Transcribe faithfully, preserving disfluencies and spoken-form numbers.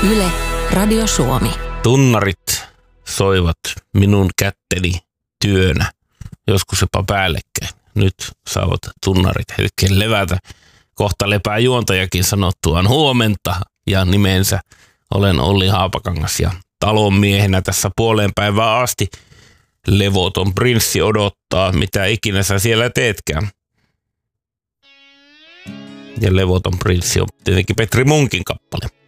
Yle, Radio Suomi. Tunnarit soivat minun kätteni työnä, joskus jopa päällekkäin. Nyt saavat tunnarit hetken levätä. Kohta lepää juontajakin sanottuaan huomenta ja nimensä. Olen Olli Haapakangas ja talonmiehenä tässä puoleen päivään asti levoton prinssi odottaa, mitä ikinä sä siellä teetkään. Ja levoton prinssi on tietenkin Petri Munkin kappale.